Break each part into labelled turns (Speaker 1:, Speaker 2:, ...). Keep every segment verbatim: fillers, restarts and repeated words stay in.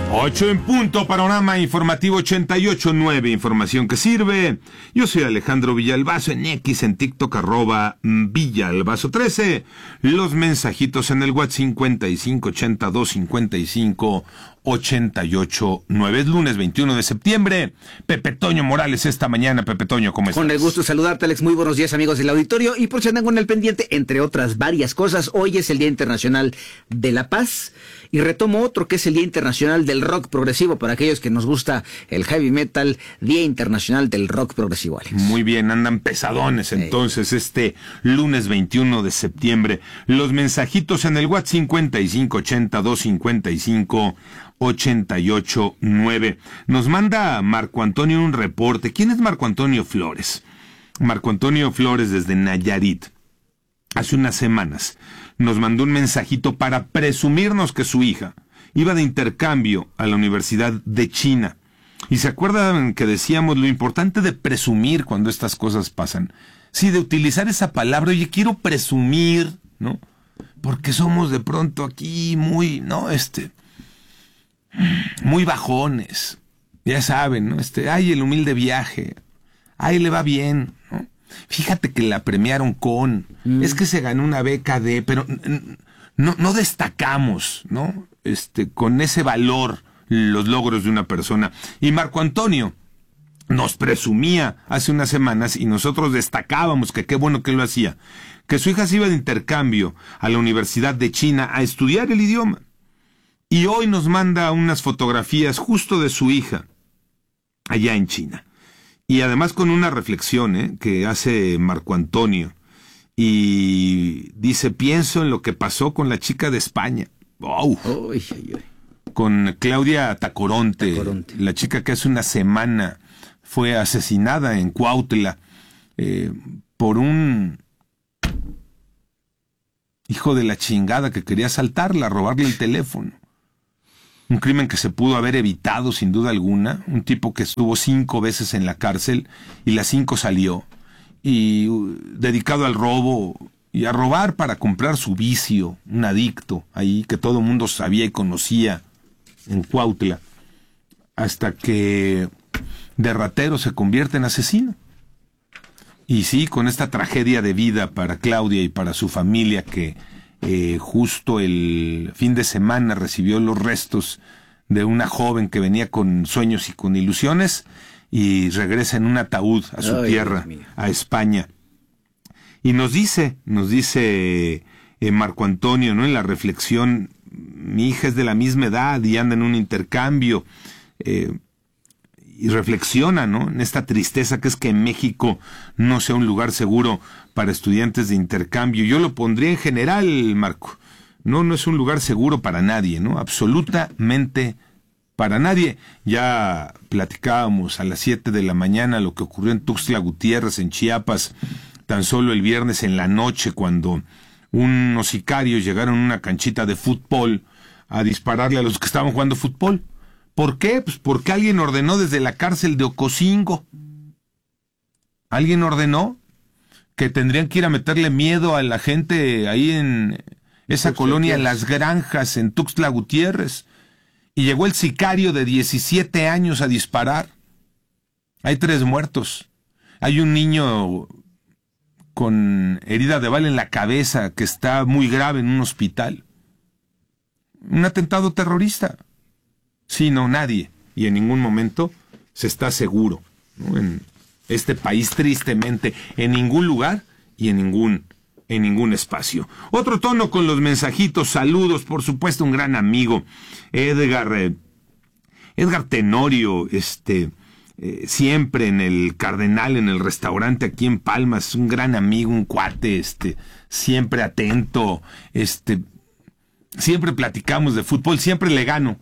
Speaker 1: Ocho en punto, panorama informativo ochenta y ocho punto nueve, información que sirve. Yo soy Alejandro Villalbazo, en X, en TikTok, arroba Villalbazo trece. Los mensajitos en el WhatsApp cincuenta y cinco ochenta y dos cincuenta y cinco ochenta y ocho nueve. Es lunes veintiuno de septiembre. Pepe Toño Morales esta mañana. Pepe Toño, ¿cómo estás?
Speaker 2: Con el gusto de saludarte, Alex. Muy buenos días, amigos del auditorio. Y por si andan con el pendiente, entre otras varias cosas, hoy es el Día Internacional de la Paz. Y retomo otro, que es el Día Internacional del Rock Progresivo. Para aquellos que nos gusta el heavy metal, Día Internacional del Rock Progresivo, Alex.
Speaker 1: Muy bien, andan pesadones entonces este lunes veintiuno de septiembre. Los mensajitos en el WhatsApp cincuenta y cinco ochenta y dos cincuenta y cinco ochenta y ocho nueve. Nos manda Marco Antonio un reporte. ¿Quién es Marco Antonio Flores? Marco Antonio Flores desde Nayarit. Hace unas semanas nos mandó un mensajito para presumirnos que su hija iba de intercambio a la Universidad de China. Y se acuerdan que decíamos lo importante de presumir cuando estas cosas pasan. Sí, de utilizar esa palabra, oye, quiero presumir, ¿no? Porque somos de pronto aquí muy, ¿no? Este, muy bajones. Ya saben, ¿no? Este, ay, el humilde viaje. Ay, le va bien, ¿no? Fíjate que la premiaron con, mm. es que se ganó una beca de, pero no, no destacamos, ¿no? Este, con ese valor los logros de una persona. Y Marco Antonio nos presumía hace unas semanas y nosotros destacábamos que qué bueno que lo hacía, que su hija se iba de intercambio a la Universidad de China a estudiar el idioma. Y hoy nos manda unas fotografías justo de su hija allá en China. Y además con una reflexión ¿eh? que hace Marco Antonio. Y dice, pienso en lo que pasó con la chica de España. ¡Wow!
Speaker 2: Uy, uy, uy.
Speaker 1: Con Claudia Tacoronte,
Speaker 2: Tacoronte,
Speaker 1: la chica que hace una semana fue asesinada en Cuautla eh, por un hijo de la chingada que quería asaltarla, robarle el teléfono. Un crimen que se pudo haber evitado sin duda alguna. Un tipo que estuvo cinco veces en la cárcel y las cinco salió. Y uh, dedicado al robo y a robar para comprar su vicio. Un adicto ahí que todo el mundo sabía y conocía en Cuautla. Hasta que de ratero se convierte en asesino. Y sí, con esta tragedia de vida para Claudia y para su familia que Eh, justo el fin de semana recibió los restos de una joven que venía con sueños y con ilusiones y regresa en un ataúd a su Ay, tierra, a España. Y nos dice, nos dice eh, Marco Antonio, ¿no? En la reflexión, mi hija es de la misma edad y anda en un intercambio, eh, y reflexiona, ¿no? En esta tristeza que es que México no sea un lugar seguro para estudiantes de intercambio. Yo lo pondría en general, Marco. No, no es un lugar seguro para nadie, ¿no? Absolutamente para nadie. Ya platicábamos a las siete de la mañana lo que ocurrió en Tuxtla Gutiérrez, en Chiapas, tan solo el viernes en la noche, cuando unos sicarios llegaron a una canchita de fútbol a dispararle a los que estaban jugando fútbol. ¿Por qué? Pues porque alguien ordenó desde la cárcel de Ocosingo. Alguien ordenó que tendrían que ir a meterle miedo a la gente ahí en esa colonia Las Granjas, en Tuxtla Gutiérrez. Y llegó el sicario de diecisiete años a disparar. Hay tres muertos. Hay un niño con herida de bala en la cabeza que está muy grave en un hospital. Un atentado terrorista. Sí, no, nadie, y en ningún momento se está seguro, ¿no? En este país, tristemente, en ningún lugar y en ningún, en ningún espacio. Otro tono con los mensajitos, saludos, por supuesto, un gran amigo, Edgar, eh, Edgar Tenorio, este, eh, siempre en el Cardenal, en el restaurante aquí en Palmas, un gran amigo, un cuate, este, siempre atento, este... Siempre platicamos de fútbol, siempre le gano.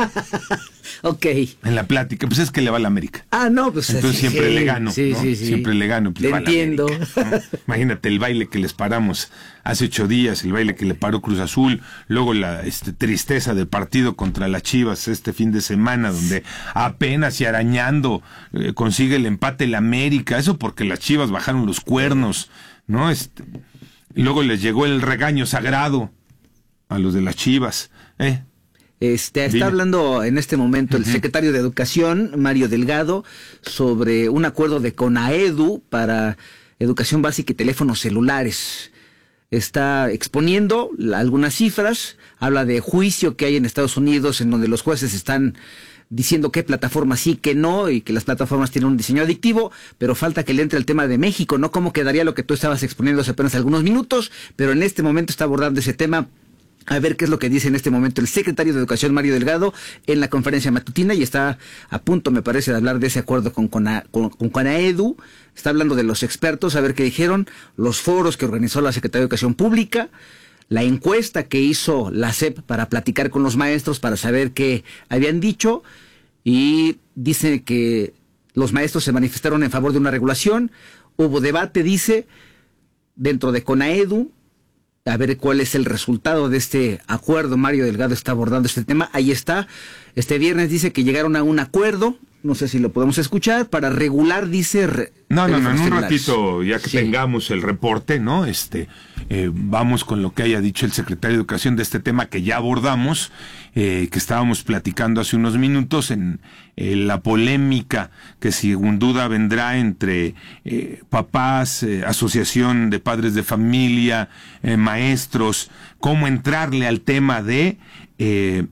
Speaker 2: Ok.
Speaker 1: En la plática, pues es que le va a la América.
Speaker 2: Ah, no, pues
Speaker 1: entonces
Speaker 2: sí,
Speaker 1: siempre le gano,
Speaker 2: sí,
Speaker 1: ¿no?
Speaker 2: sí, sí.
Speaker 1: Siempre le gano. Pues
Speaker 2: le
Speaker 1: le
Speaker 2: entiendo.
Speaker 1: América, ¿no? Imagínate el baile que les paramos hace ocho días, el baile que le paró Cruz Azul, luego la este, tristeza del partido contra las Chivas este fin de semana, donde apenas y arañando eh, consigue el empate el América, eso porque las Chivas bajaron los cuernos, ¿no? Este, y luego les llegó el regaño sagrado a los de las Chivas, ¿eh?
Speaker 2: Este, está
Speaker 1: Dime.
Speaker 2: hablando en este momento el
Speaker 1: Uh-huh.
Speaker 2: secretario de Educación, Mario Delgado, sobre un acuerdo de CONAEDU para educación básica y teléfonos celulares. Está exponiendo la- algunas cifras, habla de juicio que hay en Estados Unidos en donde los jueces están diciendo qué plataformas sí, qué no, y que las plataformas tienen un diseño adictivo, pero falta que le entre el tema de México, ¿no? ¿Cómo quedaría lo que tú estabas exponiendo hace apenas algunos minutos? Pero en este momento está abordando ese tema. A ver qué es lo que dice en este momento el secretario de Educación, Mario Delgado, en la conferencia matutina, y está a punto, me parece, de hablar de ese acuerdo con, Cona, con, con CONAEDU. Está hablando de los expertos, a ver qué dijeron, los foros que organizó la Secretaría de Educación Pública, la encuesta que hizo la S E P para platicar con los maestros para saber qué habían dicho, y dice que los maestros se manifestaron en favor de una regulación. Hubo debate, dice, dentro de CONAEDU, a ver cuál es el resultado de este acuerdo. Mario Delgado está abordando este tema. Ahí está. Este viernes dice que llegaron a un acuerdo, no sé si lo podemos escuchar, para regular, dice... Re,
Speaker 1: no, no, no, en un
Speaker 2: celulares.
Speaker 1: ratito, ya que sí. tengamos el reporte, ¿no? Este, eh, vamos con lo que haya dicho el secretario de Educación de este tema que ya abordamos, eh, que estábamos platicando hace unos minutos en eh, la polémica que sin duda vendrá entre eh, papás, eh, asociación de padres de familia, eh, maestros, cómo entrarle al tema de eh,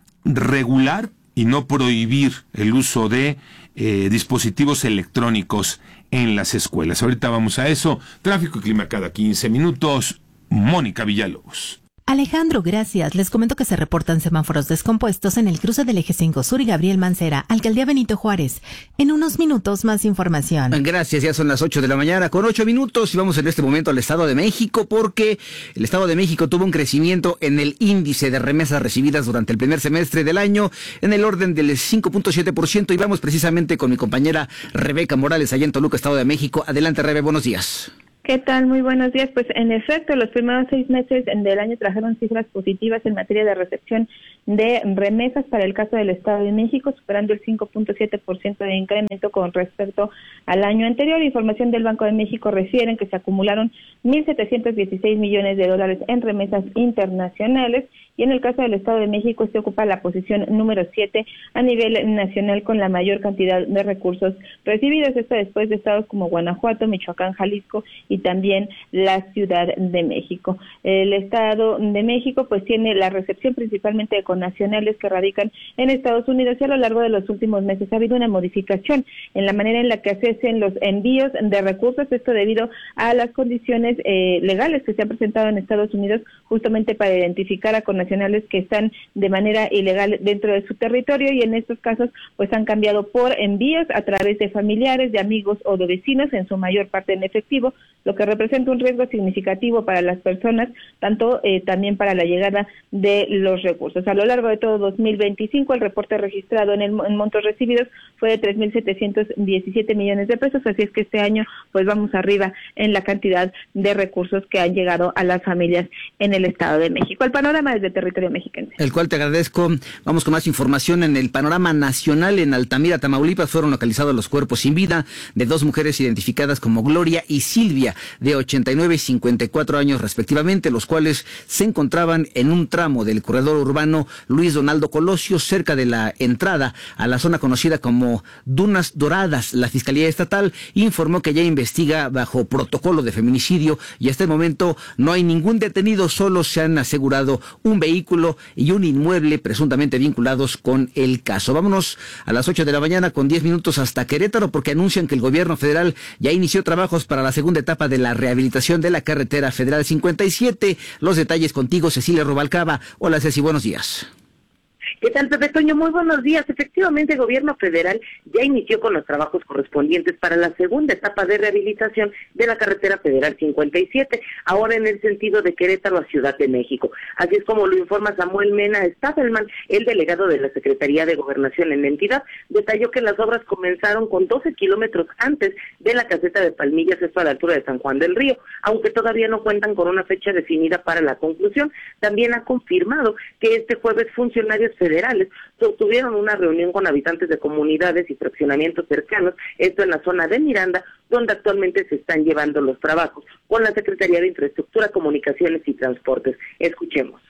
Speaker 1: regular y no prohibir el uso de eh, dispositivos electrónicos en las escuelas. Ahorita vamos a eso. Tráfico y clima cada quince minutos. Mónica Villalobos.
Speaker 3: Alejandro, gracias. Les comento que se reportan semáforos descompuestos en el cruce del Eje cinco Sur y Gabriel Mancera, Alcaldía Benito Juárez. En unos minutos más información.
Speaker 2: Gracias, ya son las ocho de la mañana con ocho minutos y vamos en este momento al Estado de México porque el Estado de México tuvo un crecimiento en el índice de remesas recibidas durante el primer semestre del año en el orden del cinco punto siete por ciento y vamos precisamente con mi compañera Rebeca Morales allá en Toluca, Estado de México. Adelante, Rebe, buenos días.
Speaker 4: ¿Qué tal? Muy buenos días. Pues en efecto, los primeros seis meses del año trajeron cifras positivas en materia de recepción de remesas para el caso del Estado de México, superando el cinco punto siete por ciento de incremento con respecto al año anterior. Información del Banco de México refiere que se acumularon mil setecientos dieciséis millones de dólares en remesas internacionales y en el caso del Estado de México este ocupa la posición número siete a nivel nacional con la mayor cantidad de recursos recibidos, esto después de estados como Guanajuato, Michoacán, Jalisco y también la Ciudad de México. El Estado de México pues tiene la recepción principalmente de connacionales que radican en Estados Unidos y a lo largo de los últimos meses ha habido una modificación en la manera en la que hacen los envíos de recursos, esto debido a las condiciones eh, legales que se han presentado en Estados Unidos justamente para identificar a connacionales que están de manera ilegal dentro de su territorio y en estos casos pues han cambiado por envíos a través de familiares, de amigos o de vecinos, en su mayor parte en efectivo, lo que representa un riesgo significativo para las personas, tanto eh, también para la llegada de los recursos. A lo largo de todo dos mil veinticinco, el reporte registrado en, el, en montos recibidos fue de tres mil setecientos diecisiete millones de pesos, así es que este año pues vamos arriba en la cantidad de recursos que han llegado a las familias en el Estado de México. El panorama desde territorio mexicano.
Speaker 2: El cual te agradezco. Vamos con más información. En el panorama nacional, en Altamira, Tamaulipas, fueron localizados los cuerpos sin vida de dos mujeres identificadas como Gloria y Silvia, de ochenta y nueve y cincuenta y cuatro años respectivamente, los cuales se encontraban en un tramo del corredor urbano Luis Donaldo Colosio, cerca de la entrada a la zona conocida como Dunas Doradas. La Fiscalía Estatal informó que ya investiga bajo protocolo de feminicidio y hasta el momento no hay ningún detenido, solo se han asegurado un vehículo y un inmueble presuntamente vinculados con el caso. Vámonos a las ocho de la mañana con diez minutos hasta Querétaro porque anuncian que el gobierno federal ya inició trabajos para la segunda etapa de la rehabilitación de la carretera federal cincuenta y siete. Los detalles contigo, Cecilia Rubalcaba. Hola, Ceci, buenos días.
Speaker 5: ¿Qué tal, Pepe Toño? Muy buenos días. Efectivamente, el gobierno federal ya inició con los trabajos correspondientes para la segunda etapa de rehabilitación de la carretera federal cincuenta y siete, ahora en el sentido de Querétaro a Ciudad de México. Así es como lo informa Samuel Mena Stafelman, el delegado de la Secretaría de Gobernación en la entidad. Detalló que las obras comenzaron con doce kilómetros antes de la caseta de Palmillas, esto a la altura de San Juan del Río, aunque todavía no cuentan con una fecha definida para la conclusión. También ha confirmado que este jueves funcionarios federales sostuvieron una reunión con habitantes de comunidades y fraccionamientos cercanos, esto en la zona de Miranda, donde actualmente se están llevando los trabajos con la Secretaría de Infraestructura, Comunicaciones y Transportes. Escuchemos.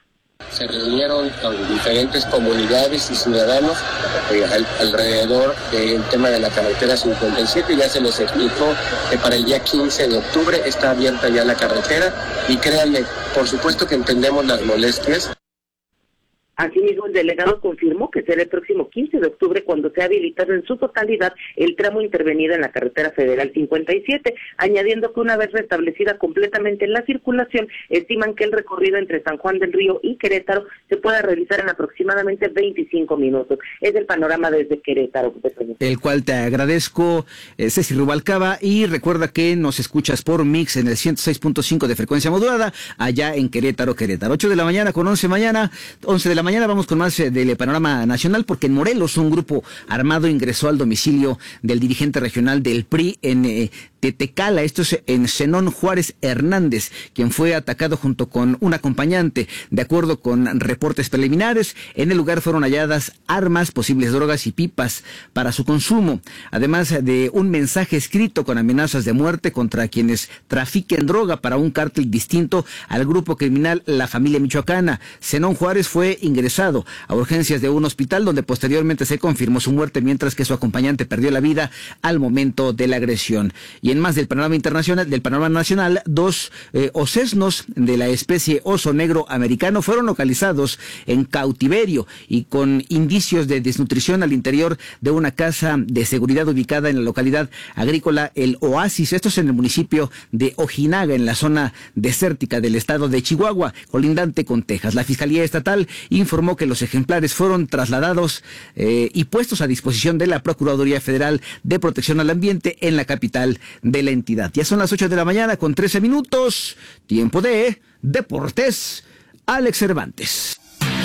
Speaker 6: Se reunieron con diferentes comunidades y ciudadanos eh, al, alrededor del tema de la carretera cincuenta y siete. Ya se les explicó que para el día quince de octubre está abierta ya la carretera y créanme, por supuesto que entendemos las molestias.
Speaker 5: Asimismo, el delegado confirmó que será el próximo quince de octubre cuando sea habilitado en su totalidad el tramo intervenido en la carretera federal cincuenta y siete, añadiendo que una vez restablecida completamente la circulación, estiman que el recorrido entre San Juan del Río y Querétaro se pueda realizar en aproximadamente veinticinco minutos. Es el panorama desde Querétaro.
Speaker 2: El cual te agradezco, eh, Ceci Rubalcaba, y recuerda que nos escuchas por Mix en el ciento seis punto cinco de frecuencia modulada, allá en Querétaro, Querétaro. ocho de la mañana con once mañana, once de la mañana vamos con más eh, del panorama nacional, porque en Morelos un grupo armado ingresó al domicilio del dirigente regional del P R I en eh, Tetecala, esto es en Zenón Juárez Hernández, quien fue atacado junto con un acompañante. De acuerdo con reportes preliminares, en el lugar fueron halladas armas, posibles drogas y pipas para su consumo, además de un mensaje escrito con amenazas de muerte contra quienes trafiquen droga para un cártel distinto al grupo criminal La Familia Michoacana. Zenón Juárez fue ingresado a urgencias de un hospital donde posteriormente se confirmó su muerte, mientras que su acompañante perdió la vida al momento de la agresión. Y en más del panorama internacional, del panorama nacional, dos eh, osesnos de la especie oso negro americano fueron localizados en cautiverio y con indicios de desnutrición al interior de una casa de seguridad ubicada en la localidad agrícola El Oasis. Esto es en el municipio de Ojinaga, en la zona desértica del estado de Chihuahua, colindante con Texas. La Fiscalía Estatal informó que los ejemplares fueron trasladados eh, y puestos a disposición de la Procuraduría Federal de Protección al Ambiente en la capital de la entidad. Ya son las ocho de la mañana con trece minutos, tiempo de Deportes. Alex Cervantes.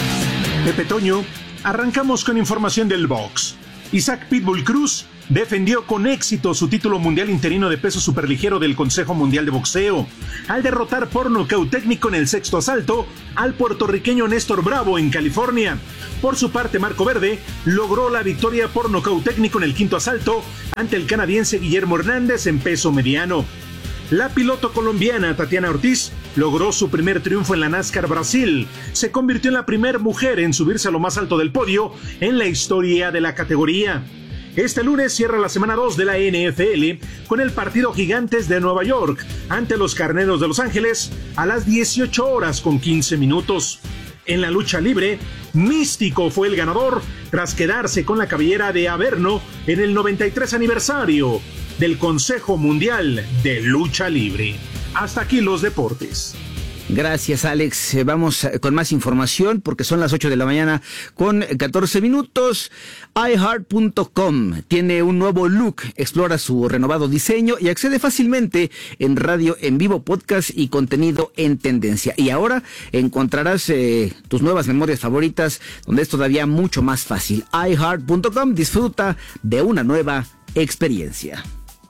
Speaker 7: Pepe Toño, arrancamos con información del box. Isaac Pitbull Cruz defendió con éxito su título mundial interino de peso superligero del Consejo Mundial de Boxeo, al derrotar por nocaut técnico en el sexto asalto al puertorriqueño Néstor Bravo en California. Por su parte, Marco Verde logró la victoria por nocaut técnico en el quinto asalto ante el canadiense Guillermo Hernández en peso mediano. La piloto colombiana Tatiana Ortiz logró su primer triunfo en la NASCAR Brasil. Se convirtió en la primera mujer en subirse a lo más alto del podio en la historia de la categoría. Este lunes cierra la semana dos de la N F L con el partido Gigantes de Nueva York ante los Carneros de Los Ángeles a las dieciocho horas con quince minutos. En la lucha libre, Místico fue el ganador tras quedarse con la cabellera de Averno en el noventa y tres aniversario del Consejo Mundial de Lucha Libre. Hasta aquí los deportes.
Speaker 2: Gracias, Alex. Vamos con más información porque son las ocho de la mañana con catorce minutos. i heart punto com tiene un nuevo look, explora su renovado diseño y accede fácilmente en radio en vivo, podcast y contenido en tendencia. Y ahora encontrarás eh, tus nuevas memorias favoritas, donde es todavía mucho más fácil. i heart punto com, disfruta de una nueva experiencia.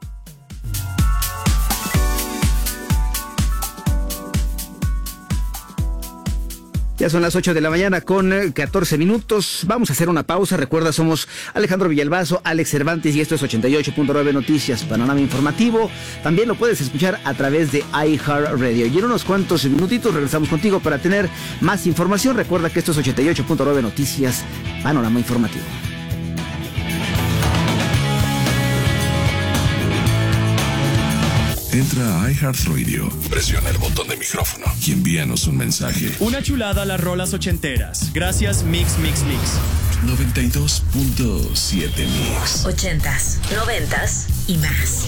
Speaker 2: Ya son las ocho de la mañana con catorce minutos. Vamos a hacer una pausa. Recuerda, somos Alejandro Villalbazo, Alex Cervantes y esto es ochenta y ocho punto nueve Noticias, panorama informativo. También lo puedes escuchar a través de iHeartRadio. Y en unos cuantos minutitos regresamos contigo para tener más información. Recuerda que esto es ochenta y ocho punto nueve Noticias, panorama informativo.
Speaker 8: Entra a iHeartRadio, presiona el botón de micrófono y envíanos un mensaje.
Speaker 9: Una chulada a las rolas ochenteras. Gracias Mix Mix Mix.
Speaker 8: noventa y dos punto siete Mix.
Speaker 10: Ochentas, noventas y más.